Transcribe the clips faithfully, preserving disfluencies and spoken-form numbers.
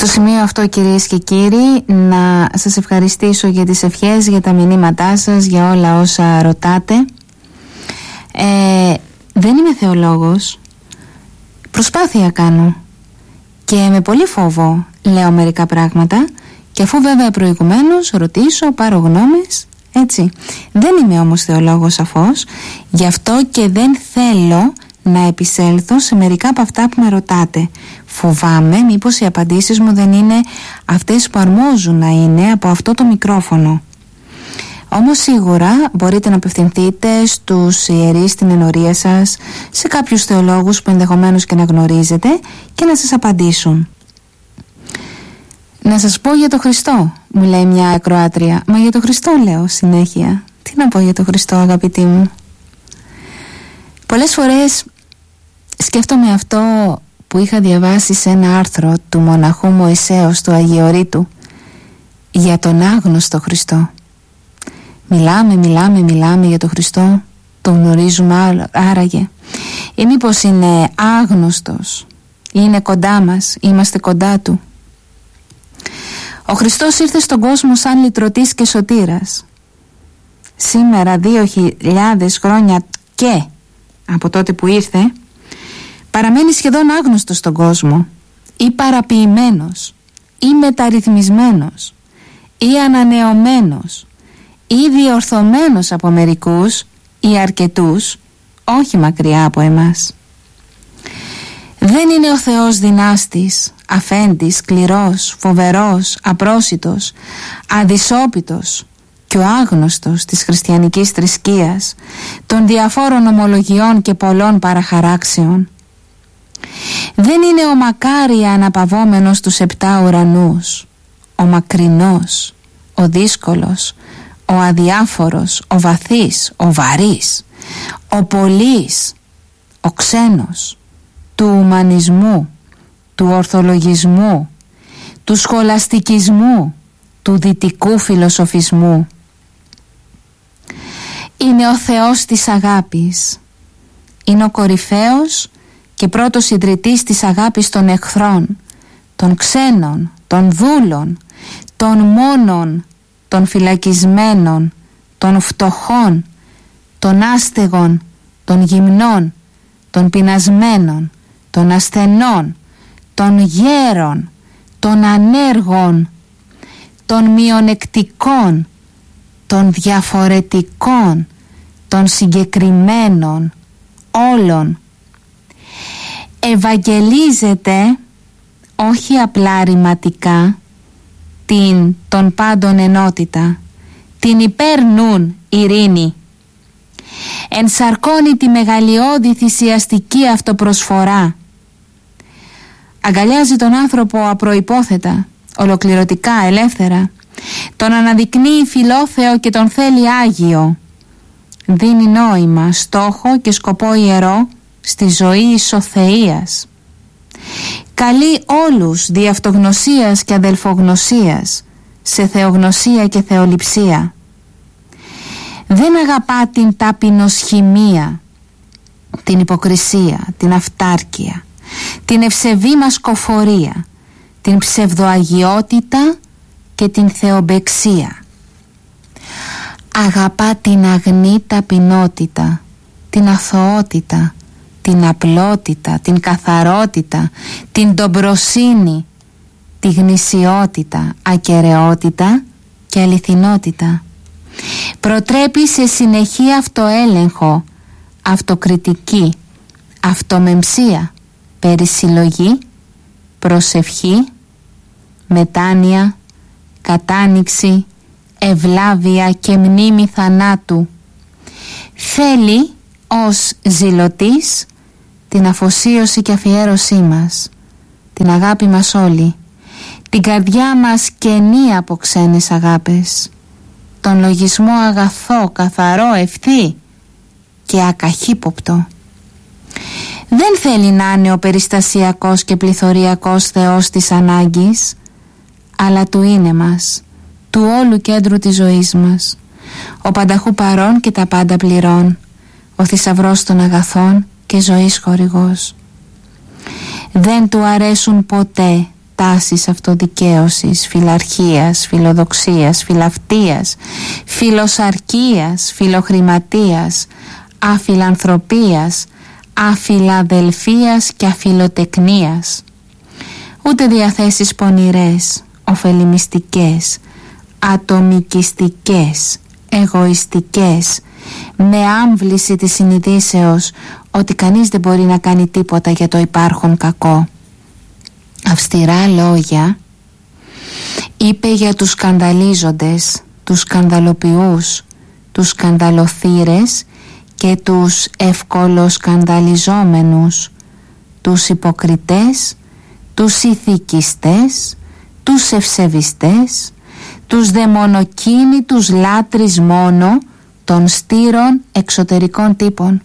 Στο σημείο αυτό, κυρίες και κύριοι, να σας ευχαριστήσω για τις ευχές, για τα μηνύματά σας, για όλα όσα ρωτάτε. ε, Δεν είμαι θεολόγος. Προσπάθεια κάνω και με πολύ φόβο λέω μερικά πράγματα, και αφού βέβαια προηγουμένως ρωτήσω, πάρω γνώμες, έτσι. Δεν είμαι όμως θεολόγος σαφώς, γι' αυτό και δεν θέλω να επισέλθω σε μερικά από αυτά που με ρωτάτε. Φοβάμαι μήπως οι απαντήσεις μου δεν είναι αυτές που αρμόζουν να είναι από αυτό το μικρόφωνο. Όμως σίγουρα μπορείτε να απευθυνθείτε στους ιερείς στην ενορία σας, σε κάποιους θεολόγους που ενδεχομένως και να γνωρίζετε, και να σας απαντήσουν. Να σας πω για το Χριστό, μου λέει μια ακροάτρια. Μα για το Χριστό λέω συνέχεια. Τι να πω για το Χριστό, αγαπητοί μου? Πολλές φορές σκέφτομαι αυτό που είχα διαβάσει σε ένα άρθρο του μοναχού Μωυσέως του Αγιορείτου για τον άγνωστο Χριστό. Μιλάμε, μιλάμε, μιλάμε για τον Χριστό, τον γνωρίζουμε άραγε, ή μήπως είναι άγνωστος, είναι κοντά μας, είμαστε κοντά του? Ο Χριστός ήρθε στον κόσμο σαν λυτρωτής και σωτήρας. Σήμερα, δύο χιλιάδες χρόνια και από τότε που ήρθε, παραμένει σχεδόν άγνωστος στον κόσμο, ή παραποιημένος, ή μεταρρυθμισμένος, ή ανανεωμένος, ή διορθωμένος από μερικούς ή αρκετούς, όχι μακριά από εμάς. Δεν είναι ο Θεός δυνάστης, αφέντης, σκληρός, φοβερός, απρόσιτος, αδυσόπιτος και ο άγνωστος της χριστιανικής θρησκείας, των διαφόρων ομολογιών και πολλών παραχαράξεων. Δεν είναι ο μακάρια αναπαυόμενος τους επτά ουρανούς, ο μακρινός, ο δύσκολος, ο αδιάφορος, ο βαθύς, ο βαρύς, ο πολύς, ο ξένος, του ουμανισμού, του ορθολογισμού, του σχολαστικισμού, του δυτικού φιλοσοφισμού. Είναι ο Θεός της αγάπης. Είναι ο κορυφαίος και πρώτος ιδρυτής της αγάπης των εχθρών, των ξένων, των δούλων, των μόνων, των φυλακισμένων, των φτωχών, των άστεγων, των γυμνών, των πεινασμένων, των ασθενών, των γέρων, των ανέργων, των μειονεκτικών, των διαφορετικών, των συγκεκριμένων, όλων. Ευαγγελίζεται όχι απλά ρηματικά την των πάντων ενότητα, την υπέρνουν ειρήνη. Ενσαρκώνει τη μεγαλειώδη θυσιαστική αυτοπροσφορά. Αγκαλιάζει τον άνθρωπο απροϋπόθετα, ολοκληρωτικά, ελεύθερα. Τον αναδεικνύει φιλόθεο και τον θέλει άγιο. Δίνει νόημα, στόχο και σκοπό ιερό στη ζωή ισοθείας. Καλεί όλους δι' αυτογνωσίας και αδελφογνωσίας σε θεογνωσία και θεοληψία. Δεν αγαπά την ταπεινοσχημία, την υποκρισία, την αυτάρκεια, την ευσεβή μασκοφορία, την ψευδοαγιότητα και την θεομπεξία. Αγαπά την αγνή ταπεινότητα, την αθωότητα, την απλότητα, την καθαρότητα, την ντομπροσύνη, τη γνησιότητα, ακεραιότητα και αληθινότητα. Προτρέπει σε συνεχή αυτοέλεγχο, αυτοκριτική, αυτομεμψία, περισυλλογή, προσευχή, μετάνοια, κατάνοιξη, ευλάβεια και μνήμη θανάτου. Θέλει ως ζηλωτής την αφοσίωση και αφιέρωσή μας, την αγάπη μας όλη, την καρδιά μας κενή από ξένες αγάπες, τον λογισμό αγαθό, καθαρό, ευθύ και ακαχύποπτο. Δεν θέλει να είναι ο περιστασιακός και πληθωριακός Θεός της ανάγκης, αλλά του είναι μας, του όλου κέντρου της ζωής μας, ο πανταχού παρών και τα πάντα πληρών, ο θησαυρός των αγαθών και ζωής χορηγός. Δεν του αρέσουν ποτέ τάσεις αυτοδικαίωσης, φιλαρχίας, φιλοδοξίας, φιλαυτίας, φιλοσαρκίας, φιλοχρηματίας, αφιλανθρωπίας, αφιλαδελφίας και αφιλοτεκνίας. Ούτε διαθέσεις πονηρές, ωφελημιστικές, ατομικιστικές, εγωιστικές, με άμβληση της συνειδήσεως ότι κανείς δεν μπορεί να κάνει τίποτα για το υπάρχον κακό. Αυστηρά λόγια είπε για τους σκανδαλίζοντες, τους σκανδαλοποιούς, τους σκανδαλοθύρες και τους ευκολοσκανδαλιζόμενους, τους υποκριτές, τους ηθικιστές, τους ευσεβιστές, τους δαιμονοκίνητους λάτρεις μόνο των στήρων εξωτερικών τύπων.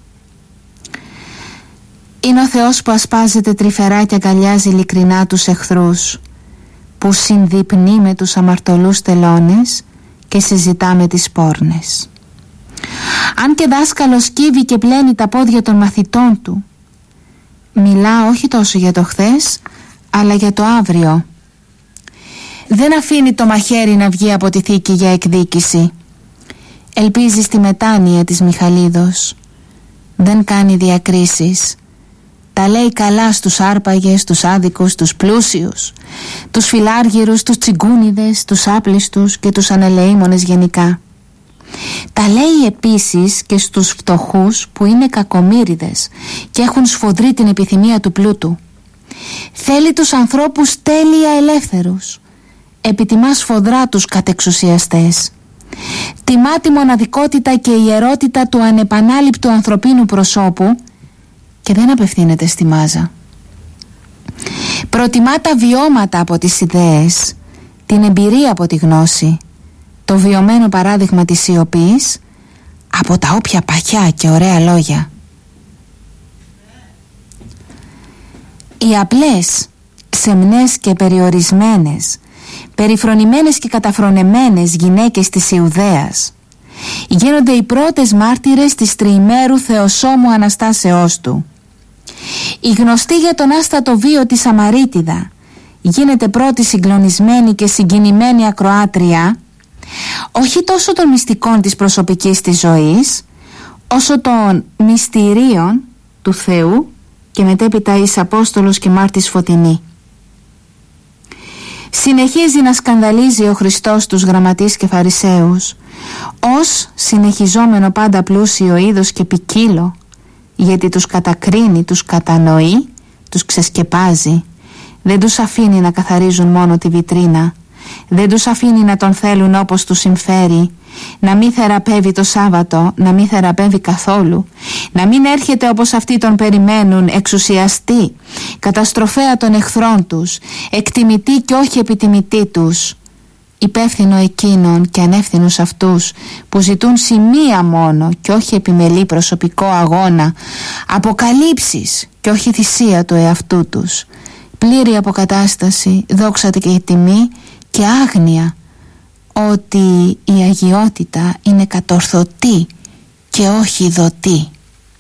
Είναι ο Θεός που ασπάζεται τρυφερά και αγκαλιάζει ειλικρινά τους εχθρούς, που συνδυπνεί με τους αμαρτωλούς τελώνες και συζητά με τις πόρνες. Αν και δάσκαλος κύβει και πλένει τα πόδια των μαθητών του, μιλά όχι τόσο για το χθες, αλλά για το αύριο. Δεν αφήνει το μαχαίρι να βγει από τη θήκη για εκδίκηση. Ελπίζει στη μετάνοια της Μιχαλίδος. Δεν κάνει διακρίσεις. Τα λέει καλά στους άρπαγες, τους άδικους, τους πλούσιους, τους φιλάργυρους, τους τσιγκούνιδες, τους άπλιστους και τους ανελεήμονες γενικά. Τα λέει επίσης και στους φτωχούς που είναι κακομοίριδες και έχουν σφοδρεί την επιθυμία του πλούτου. Θέλει τους ανθρώπους τέλεια ελεύθερους. Επιτιμά σφοδρά τους κατεξουσιαστές. Τιμά τη μοναδικότητα και ιερότητα του ανεπανάληπτου ανθρωπίνου προσώπου και δεν απευθύνεται στη μάζα. Προτιμά τα βιώματα από τις ιδέες, την εμπειρία από τη γνώση, το βιωμένο παράδειγμα της σιωπής από τα όποια παχιά και ωραία λόγια. Οι απλές, σεμνές και περιορισμένες, περιφρονημένες και καταφρονεμένες γυναίκες της Ιουδαίας γίνονται οι πρώτες μάρτυρες της τριημέρου θεοσόμου Αναστάσεώς του. Η γνωστή για τον άστατο βίο της Σαμαρίτιδα γίνεται πρώτη συγκλονισμένη και συγκινημένη ακροάτρια όχι τόσο των μυστικών της προσωπικής της ζωής, όσο των μυστηρίων του Θεού και μετέπειτα εις Απόστολος και μάρτης Φωτεινή. Συνεχίζει να σκανδαλίζει ο Χριστός τους γραμματείς και φαρισαίους ως συνεχιζόμενο πάντα πλούσιο είδος και ποικίλο, γιατί τους κατακρίνει, τους κατανοεί, τους ξεσκεπάζει. Δεν τους αφήνει να καθαρίζουν μόνο τη βιτρίνα, δεν τους αφήνει να τον θέλουν όπως τους συμφέρει, να μην θεραπεύει το Σάββατο, να μην θεραπεύει καθόλου, να μην έρχεται όπως αυτοί τον περιμένουν εξουσιαστή, καταστροφέα των εχθρών τους, εκτιμητή και όχι επιτιμητή τους, υπεύθυνο εκείνων και ανεύθυνους αυτούς που ζητούν σημεία μόνο και όχι επιμελή προσωπικό αγώνα, αποκαλύψεις και όχι θυσία του εαυτού τους, πλήρη αποκατάσταση, δόξα και τιμή και άγνοια ότι η αγιότητα είναι κατορθωτή και όχι δοτή.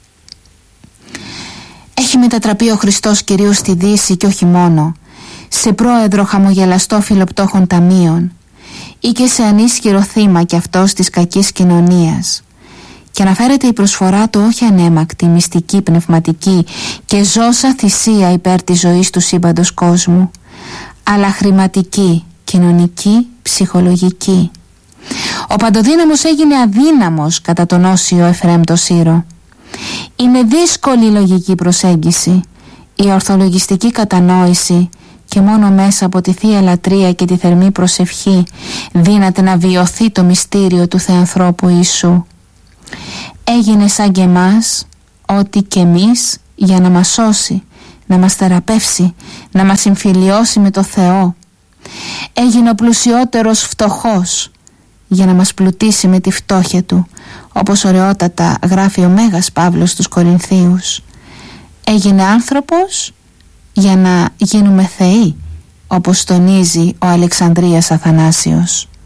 Έχει μετατραπεί ο Χριστός κυρίως στη Δύση και όχι μόνο, σε πρόεδρο χαμογελαστό φιλοπτώχων ταμείων ή και σε ανίσχυρο θύμα κι αυτός της κακής κοινωνίας, και αναφέρεται η προσφορά του όχι ανέμακτη, μυστική, πνευματική και ζώσα θυσία υπέρ της ζωής του σύμπαντος κόσμου, αλλά χρηματική, κοινωνική, ψυχολογική. Ο παντοδύναμος έγινε αδύναμος κατά τον όσιο Εφραίμ το Σύρο. Είναι δύσκολη η λογική προσέγγιση, η ορθολογιστική κατανόηση, και μόνο μέσα από τη Θεία Λατρεία και τη θερμή προσευχή δύναται να βιωθεί το μυστήριο του Θεανθρώπου Ιησού. Έγινε σαν και εμάς, ό,τι και εμείς, για να μας σώσει, να μας θεραπεύσει, να μας συμφιλιώσει με το Θεό. Έγινε ο πλουσιότερος φτωχός για να μας πλουτίσει με τη φτώχεια του, όπως ωραιότατα γράφει ο Μέγας Παύλος στους Κορινθίους. Έγινε άνθρωπος για να γίνουμε θεοί, όπως τονίζει ο Αλεξανδρίας Αθανάσιος.